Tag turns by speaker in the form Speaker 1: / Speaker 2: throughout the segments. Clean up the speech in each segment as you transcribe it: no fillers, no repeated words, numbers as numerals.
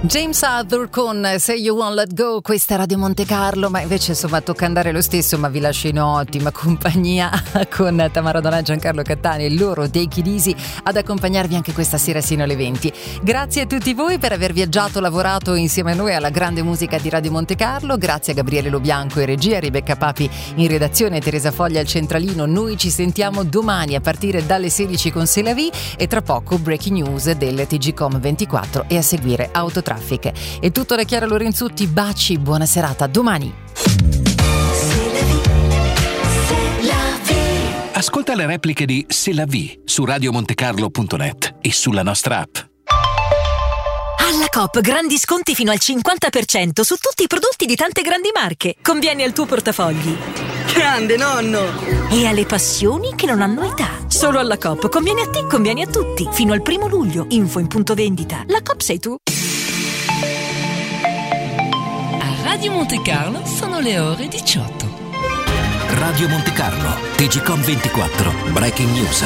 Speaker 1: James Arthur con Say You Won't Let Go, questa è Radio Monte Carlo, ma invece insomma tocca andare lo stesso, ma vi lascio in ottima compagnia con Tamara Donà, Giancarlo Cattani e loro dei Kid Easy ad accompagnarvi anche questa sera sino alle 20. Grazie a tutti voi per aver viaggiato, lavorato insieme a noi alla grande musica di Radio Monte Carlo, grazie a Gabriele Lobianco in regia, Rebecca Papi in redazione, Teresa Foglia al centralino. Noi ci sentiamo domani a partire dalle 16 con C'est la vie e tra poco breaking news del TGcom 24 e a seguire Autotraffic. È tutto da Chiara Lorenzutti, baci, buona serata, domani.
Speaker 2: Ascolta le repliche di C'est la vie su radiomontecarlo.net e sulla nostra app.
Speaker 3: Alla Coop grandi sconti fino al 50% su tutti i prodotti di tante grandi marche. Convieni al tuo portafogli.
Speaker 4: Grande nonno!
Speaker 3: E alle passioni che non hanno età. Solo alla Coop conviene a te, conviene a tutti. Fino al 1 luglio. Info in punto vendita. La Coop sei tu.
Speaker 5: Radio Monte Carlo sono le ore 18.
Speaker 2: Radio Monte Carlo, TGcom 24, breaking news.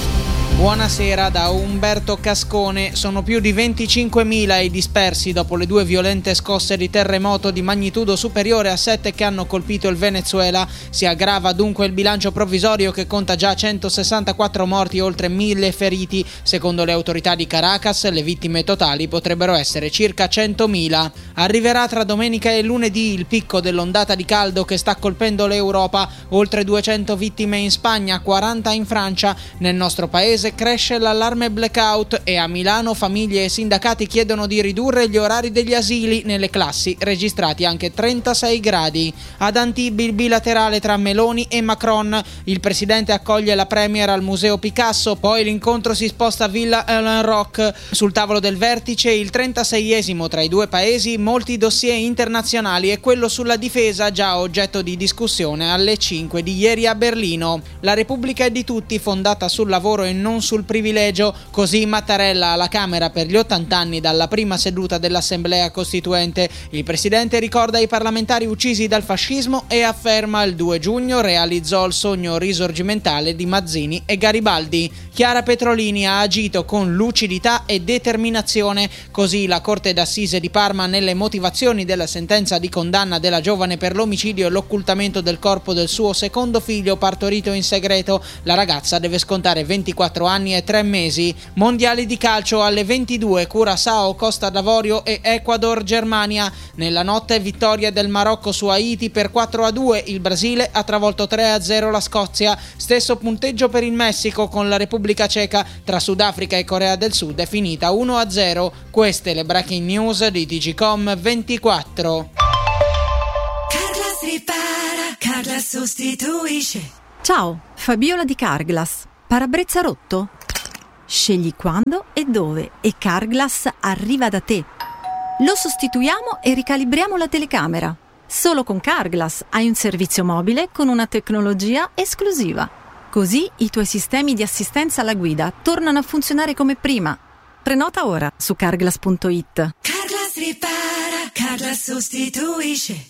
Speaker 6: Buonasera da Umberto Cascone. Sono più di 25.000 i dispersi dopo le 2 violente scosse di terremoto di magnitudo superiore a 7 che hanno colpito il Venezuela. Si aggrava dunque il bilancio provvisorio che conta già 164 morti e oltre 1.000 feriti. Secondo le autorità di Caracas, le vittime totali potrebbero essere circa 100.000. Arriverà tra domenica e lunedì il picco dell'ondata di caldo che sta colpendo l'Europa. Oltre 200 vittime in Spagna, 40 in Francia. Nel nostro paese cresce l'allarme blackout e a Milano famiglie e sindacati chiedono di ridurre gli orari degli asili, nelle classi registrati anche 36 gradi. Ad Antibes il bilaterale tra Meloni e Macron, il presidente accoglie la premier al Museo Picasso, poi l'incontro si sposta a Villa Ellen Rock. Sul tavolo del vertice il 36esimo tra i due paesi, molti dossier internazionali e quello sulla difesa già oggetto di discussione alle 5 di ieri a Berlino. La Repubblica è di tutti, fondata sul lavoro e non sul privilegio, così Mattarella alla Camera per gli 80 anni dalla prima seduta dell'Assemblea Costituente. Il presidente ricorda i parlamentari uccisi dal fascismo e afferma il 2 giugno realizzò il sogno risorgimentale di Mazzini e Garibaldi. Chiara Petrolini ha agito con lucidità e determinazione, così la Corte d'Assise di Parma nelle motivazioni della sentenza di condanna della giovane per l'omicidio e l'occultamento del corpo del suo secondo figlio partorito in segreto. La ragazza deve scontare 24 anni e 3 mesi. Mondiali di calcio alle 22, Curaçao, Costa d'Avorio e Ecuador, Germania. Nella notte vittoria del Marocco su Haiti per 4-2, il Brasile ha travolto 3-0 la Scozia. Stesso punteggio per il Messico con la Repubblica Ceca. Tra Sudafrica e Corea del Sud è finita 1-0. Queste le breaking news di TGcom 24.
Speaker 7: Carglass ripara, Carglass sostituisce.
Speaker 8: Ciao, Fabiola di Carglass. Parabrezza rotto? Scegli quando e dove e Carglass arriva da te. Lo sostituiamo e ricalibriamo la telecamera. Solo con Carglass hai un servizio mobile con una tecnologia esclusiva. Così i tuoi sistemi di assistenza alla guida tornano a funzionare come prima. Prenota ora su carglass.it.
Speaker 7: Carglass ripara, Carglass sostituisce.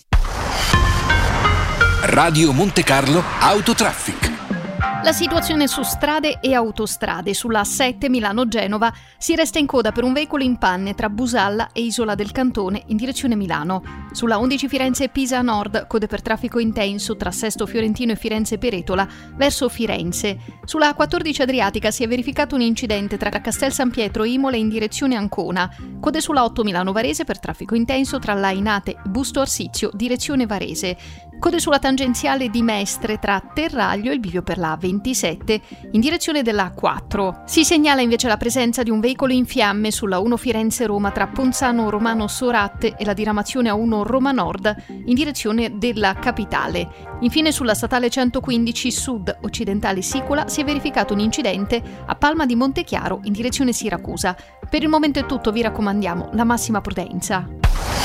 Speaker 2: Radio Monte Carlo Autotraffic.
Speaker 9: La situazione su strade e autostrade. Sulla A7 Milano-Genova si resta in coda per un veicolo in panne tra Busalla e Isola del Cantone in direzione Milano. Sulla 11 Firenze-Pisa Nord, code per traffico intenso tra Sesto Fiorentino e Firenze-Peretola verso Firenze. Sulla A14 Adriatica si è verificato un incidente tra Castel San Pietro e Imola in direzione Ancona. Code sulla 8 Milano-Varese per traffico intenso tra Lainate e Busto Arsizio, direzione Varese. Code sulla tangenziale di Mestre tra Terraglio e il bivio per la A27 in direzione della A4. Si segnala invece la presenza di un veicolo in fiamme sulla 1 Firenze-Roma tra Ponzano Romano Soratte e la diramazione A1 Roma Nord in direzione della capitale. Infine sulla statale 115 Sud Occidentale Sicola si è verificato un incidente a Palma di Montechiaro in direzione Siracusa. Per il momento è tutto, vi raccomandiamo la massima prudenza.